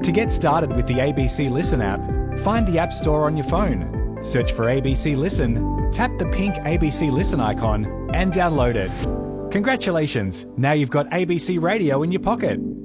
To get started with the ABC Listen app, find the App Store on your phone, search for ABC Listen, tap the pink ABC Listen icon, and download it. Congratulations! Now you've got ABC Radio in your pocket.